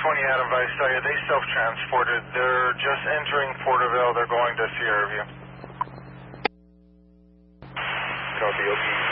Adam Vice, tell you they self-transported. They're just entering Porterville. They're going to Sierra View. Copy, OP.